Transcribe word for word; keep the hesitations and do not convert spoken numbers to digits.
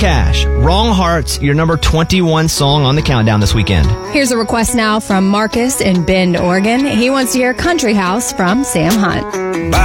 Cash, Wrong Hearts, your number twenty-one song on the countdown this weekend. Here's a request now from Marcus in Bend, Oregon. He wants to hear Country House from Sam Hunt.